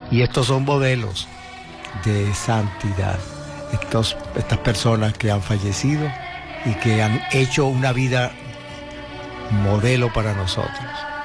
Y estos son modelos de santidad. Estas personas que han fallecido y que han hecho una vida modelo para nosotros.